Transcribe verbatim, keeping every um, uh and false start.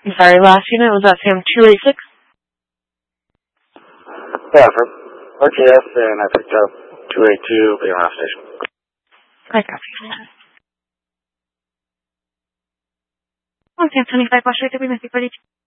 I'm sorry, last unit was at Sam two eighty-six? Yeah, from R K S, and I picked up two eighty-two, Bayonne Station. I copy that. one Sam twenty-five, Washington, we must be ready.